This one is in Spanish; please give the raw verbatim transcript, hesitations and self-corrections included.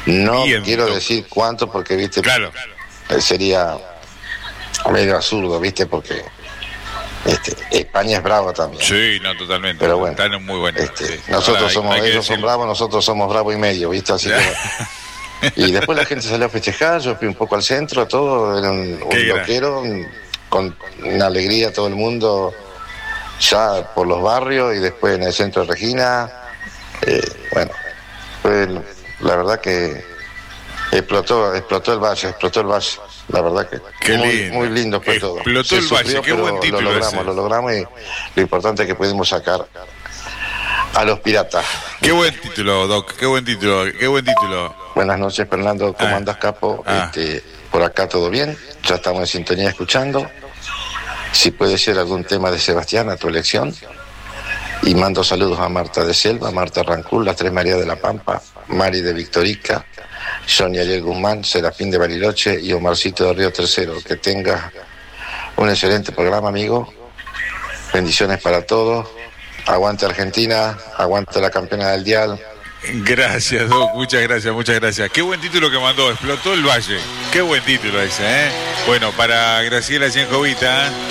No Viento. quiero decir cuánto porque, viste, Claro. eh, sería medio absurdo, viste, porque este, España es bravo también. Sí, no, totalmente. Pero bueno, Están muy buenos. este, Sí. nosotros Ahora, hay- somos, hay que ellos son decirlo. bravos, nosotros somos bravo y medio, viste, así que bueno. Y después la gente salió a festejar, yo fui un poco al centro, todo, era un, un Qué gran. loquero, un- con una alegría todo el mundo, ya por los barrios y después en el centro de Regina. Eh, bueno, fue la verdad que explotó, explotó el valle, explotó el valle, la verdad que Qué muy, lindo. muy lindo fue todo. Explotó Se el valle, sufrió, qué pero buen título lo logramos, ese. lo logramos y lo importante es que pudimos sacar a los piratas. Qué buen título, Doc. Qué buen título. Qué buen título. Buenas noches, Fernando. ¿Cómo Ah. andas, capo? Ah. Este, por acá todo bien. Ya estamos en sintonía escuchando. Si puede ser algún tema de Sebastián, a tu elección. Y mando saludos a Marta de Selva, Marta Rancul, las Tres Marías de la Pampa, Mari de Victorica, Sonia Ariel Guzmán, Serafín de Bariloche y Omarcito de Río Tercero. Que tengas un excelente programa, amigo. Bendiciones para todos. Aguante Argentina, aguante la campeona del Dial. Gracias, Doc. Muchas gracias, muchas gracias. Qué buen título que mandó. Explotó el valle. Qué buen título ese, ¿eh? Bueno, para Graciela Cienjovita.